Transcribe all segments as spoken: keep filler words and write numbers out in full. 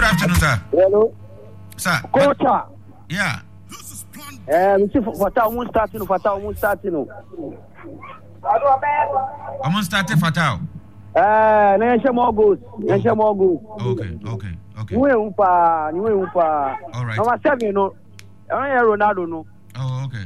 afternoon, sir. Hello. Sir. Coach. Yeah. Eh, mi si fata o mun start no fata o mun start no. O mun start fata. Eh, na yeshe mo goals. Yeshe mo goals. Okay, okay, okay. Niwe umpa, niwe umpa. All right. Number seven no. Eh, Ronaldo no. Oh, okay.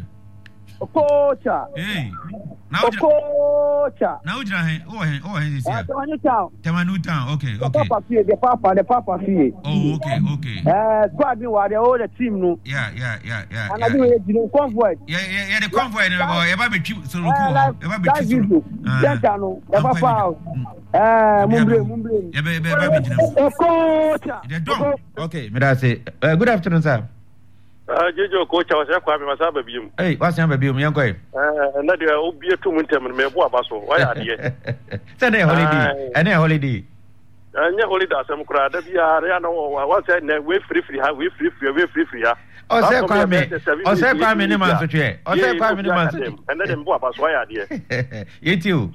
Coach. Hey. Now Coach. Now you know, oh, oh, this year. Temanu town. Temanu town. Okay, okay. Papa fie, the papa, the papa fie. Oh, okay, okay. Eh, squad me wa the whole team no. Yeah, yeah, yeah, yeah. And I do it in convoy. Yeah, yeah, yeah, the convoy no boy. E ba be twi so ruku. E ba be twi so. Yeah, no. E ba fa. Eh, mumbre, mumbre. E be be be jina. Eh, coach. The dom. Okay, me da say. Uh, good afternoon, sir. Ah, Jojo coach, I was here kwame masaba bium. Hey, what's your baby? Me yanko. Eh, na dia obi etu muntem me bo abaso. Why are there? Say na holiday. Any holiday. Anya holiday asem kura da bia re na wa say na we free free ha, we free free, we free free ha. O say kwame. O say kwame ni man so twe. O say kwame ni man so. And then bo abaso why are there? Yetiu.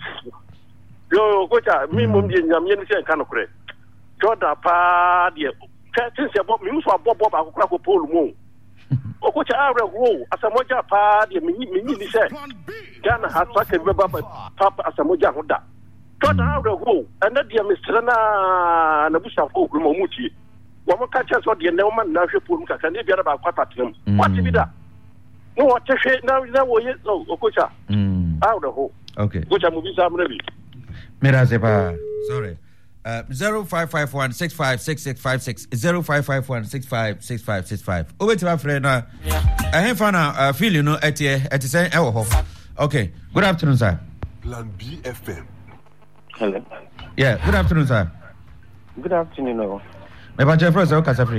Yo, coach, me mum di nyam yen se kan kure. Jordan pa dia. Tin se bo mi so abo bo ba kura ko polu mo. Okocha are wo asamoja pa de menyi menyi ni se Ghana has track e baba papa asamoja hoda to da are wo ana de mistra na na busha ko ko muti wo mo ka cha so de ne man na hwe polu kaka ne biara ba kwata tem what bi da no what hwe na na wo ye okocha mm are wo okay okocha mu bi sa mrebi mera sepa sorry Uh, zero five five one six five six six five six zero five five one six five six five six five. Over to my friend. Uh, I have found a feel you know at the at the same hour. Okay. Good afternoon, sir. Plan B F M. Hello. Yeah. Good afternoon, sir. Good afternoon. No. My budget first. Okay, sir.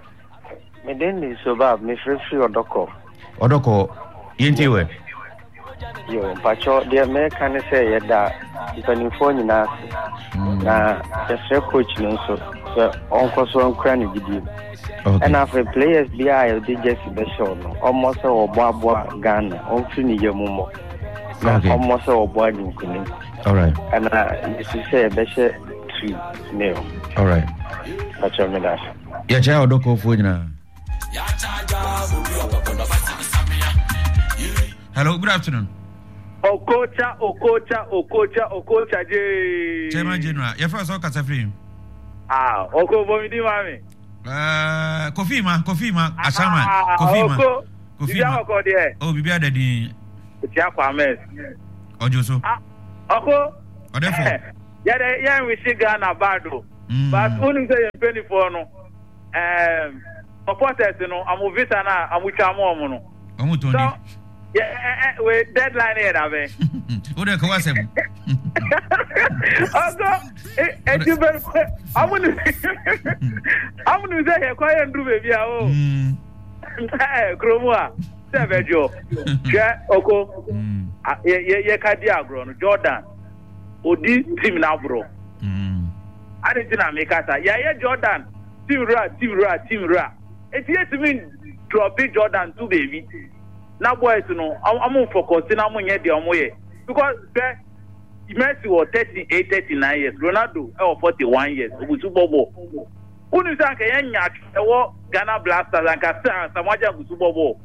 My name is Sobab. My free free Odoko. Odoko. Yintiwe. Yo, Pacho, the American say that depending on na na the coach no so so onko so nkra ne gidi. And after players B I they just special no almost o boabo Ghana on fini yamumo. Na almost o boabo nkuni. All right. And uh you say be she two nil. All right. Pacho me that. Ya cha Odoko fu nyina. Hello, good afternoon. Okocha, Okocha, Okocha, Okocha, J. Chairman General, your first all Kasafri. Ah, Oko Bomidi Mami. Uh, Kofima, Kofima, Asama, Kofima. Kofima. Oh, Bibia Daddy. Tiakwames. Ojoso. Ah, Oko. Odefo. Yeah, yeah, we see Ghana Bado. But only say penny for no. Um, supporters, you know, I'm with Visa, I'm with Chamo, no. I'm Tony. Yeah, we deadline here, Ave. What do you say? Also, I'm going to I'm going to say, quiet and do baby. Oh, Cromwa, Savajo, Oko, ye Kadiagron, Jordan, Odi, Team Nabro. I didn't make us. Yeah, yeah, Jordan, Team Ra, Team Ra, Team Ra. It's yet to mean drop big Jordan too, baby. Now, boys, you know, I'm going to focus on how many years because Messi was thirty-eight, thirty-nine years, Ronaldo was forty-one years. With Super Bowl, who is that? Can you Ghana Blasters and Castan Samaja with Super Bowl?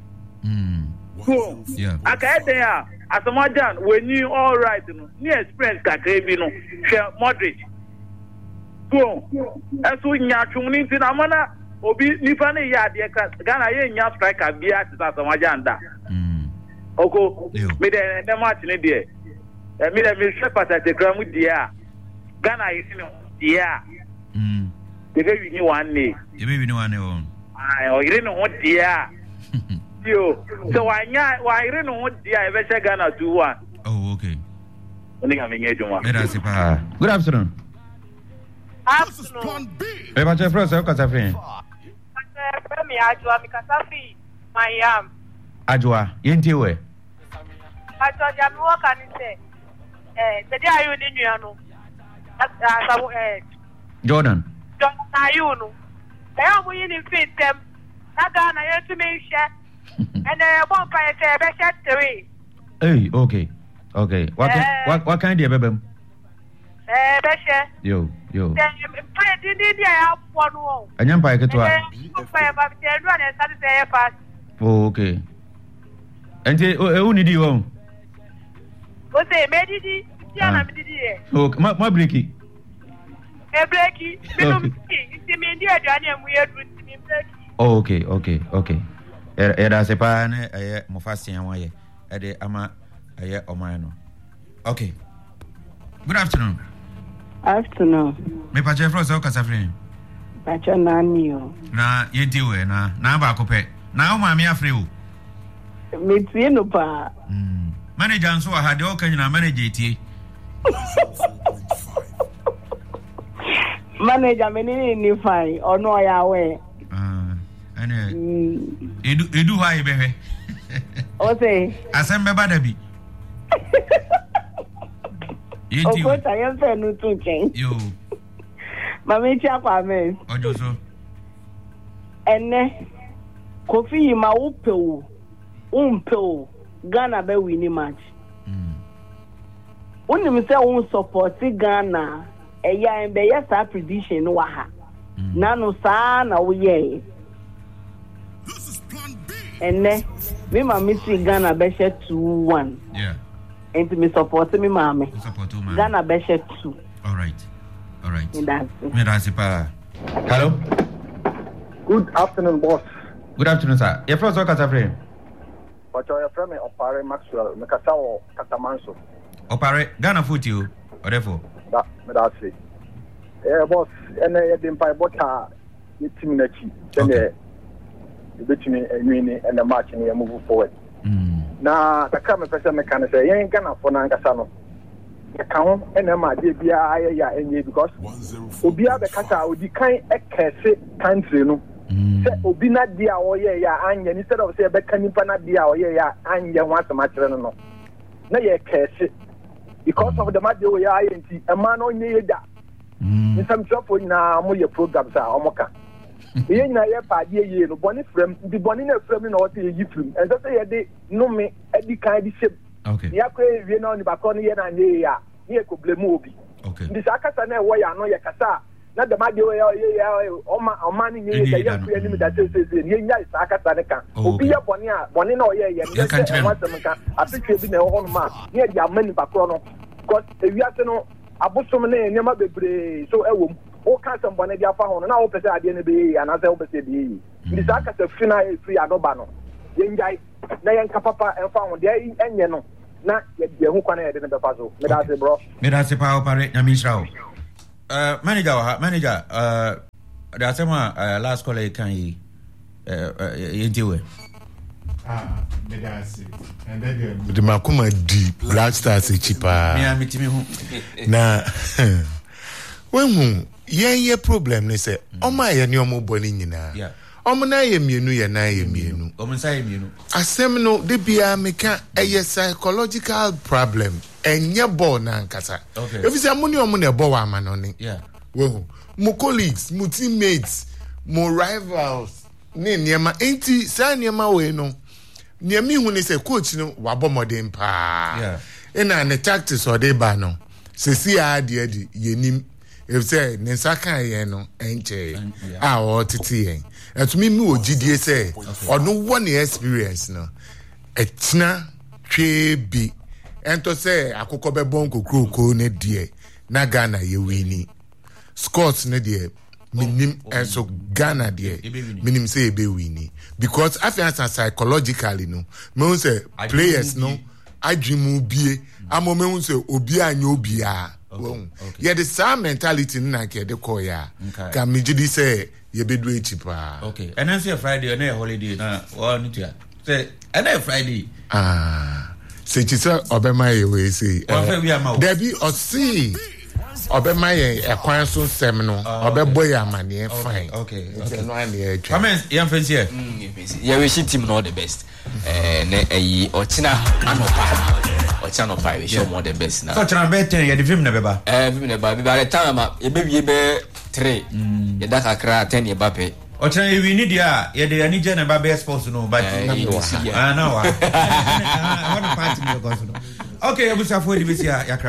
So, I can't tell as Samajan when you all right, you know, near experience Kakrebino, Modric. So, as we are tuning in Amana. Obi nipa ne ya de Ghana ye nya striker bia ti Samaja anda. Mm. Oko me de na match ne de. E me de me shepherd at the gram dia. Ghana is no dia. Mm. De be ni one ne. De be ni one ne o. Ai o ire no dia. Yo. So wa nya wa ire no dia e be she Ghana two one. Oh, okay. Oni ga me nya juma. Merci pa. Good afternoon. Afternoon. Hey, my friend, what's your friend? Me Ajwa mi Kasafi Mayam. Ajwa, yentiwe. Ajwa jamu waka ni se. Eh, sedi ayu ni nyano. Ah, sabu eh. Jordan. Jordan ayu no. Eh, amu yini fit them. Na Ghana yetu me she. And eh, one pa se be she three. Hey, okay, okay. What uh, what what kind of bebem? Eh, be she. Yo, yo. Then play did I have one? And young pike to oh, okay. And who need you on? What they made it? Yeah, I'm did oh, my breaky. A breaky. It's me, dear Johnny, and we are with me. Oh, okay, okay, okay. Era se pa ne eh mofasi anwa ye. E de ama eh omano. Okay. Good afternoon. Afternoon. Me pa je fro so kasa free. Pa cho na ni o. Na yenti we na na ba ko pe. Na o ma me afre o. Me tie no pa. Mm. Manager nso wa ha de o kan na manager tie. Manager me ni ni fine. Ono ya we. Ah. Ane edu edu ha ibehwe o say asem be bada bi yenti o ko ta yan fe nu tun chen yo mama chi akwa men ojo so ene Kofi ma wo pe o umpe o Ghana be win match mm unim say won support Ghana eya en be ya sa prediction wa ha na no sa na wo ye and then me mama see Ghana be share two one. Yeah. And me support me mama. Support you mama. Ghana be share two. All right. All right. That's it. Me that's pa. Hello. Good afternoon, boss. Good afternoon, sir. Your first work as a friend. But your friend me Opare Maxwell, me kasa o Katamanso. Opare Ghana foot you. Or therefore. That me that's it. Eh boss, ene e dem pa bota e team na chi. Then between Ewini and the match and move forward. Mm. Now, the camera person can say, you ain't gonna for Nankasano. The count and the my dear and because Obia the Kata would be kind a cassette country. No, Obina dia or ya, and instead of say, Becanipana dia or ya, and ya want a match. No, no, ya cassette because of the match, a man on ye that. In some trouble now, more your programs are Omoka. Ye na ye pa die ye no boni frem di boni na frem na wote ye frem and so say ye de no me e di kan di shape okay ya ko ye na oni ba ko ye na ye ya ye ko blame obi okay ndi sakasa na wo ya no ye kasa na de ma de ye ye ya o ma o ma ni ye ye ya ku ye ni mi da se se ye nya sakasa ne kan obi ye boni a boni na o ye ye ne se wa se kan apetwe bi na ho no ma ye di amani ba ko no because e wi ase no abosom na ye ma bebre so ewom o ka somebody dia fa hono na o pese ade ne be ana se o pese bi ndi sa ka se fina e free adoba no ye njai na ye nka papa en fa ho de enye no na ye de hu kwana ye de ne be fa so me da se bro me da se pa Opare na misra o uh manager manager uh da se ma last call e kan yi uh ye ndiwe ah me da se and then the makuma di Black Stars e chipa me amitimi hu na when yen ye problem ne say o ma ye ne o mo boni nyina yeah o mo na ye mienu ye na ye mienu o mo say mienu asem no de bia meka eye psychological problem enye bo na nkasa okay if say mo ne o mo na bo wa ma no ne yeah we mo colleagues mo teammates mo rivals ne niema enti sa niema we no niema hu ne say coach no wa bo modern pa yeah ina ne tactics o de ba no se si ade ade yenim if say Ninsaka yen no enche ah o titi yen etumi mi ogidie say ono one experience no etna twe bi ento say akoko be bon kokroko ne die na Ghana ye wini Scott ne die minim enso Ghana die minim say be wini because after psychologically no me say players no adwimu bie amome hu say obi anyo obi a well, yeah, the same mentality na ke de ko ya. Ka me gidi say ye bedu echi pa. Okay. And then say Friday or na holiday na one to say and then Friday. Ah. Say chi say obema ye we say. There be o see obema ye ekwan so sem no obebo ya amane fine. Okay. Okay. No an ye twa. Comment yan fancy here. Mm, yeah, we should team all the best. Eh na eh ochina anopa. Ochano pa we show more the best now. So chana be ten ye the film na beba. Eh film na ba by the time e be be be three. Ye da kakra ten ye ba pe. Ochana ye we need ya ye the ani je na ba be sports no but ah na wa. Ah na party me go so. Okay, ebusa for the bit ya